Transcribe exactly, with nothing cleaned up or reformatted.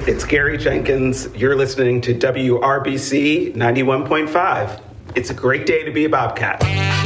It's Gary Jenkins. You're listening to W R B C ninety-one point five. It's a great day to be a Bobcat.